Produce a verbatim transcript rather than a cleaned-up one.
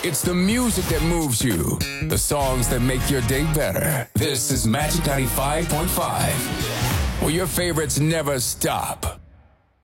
It's the music that moves you. The songs that make your day better. This is Magic ninety-five point five, where your favorites never stop.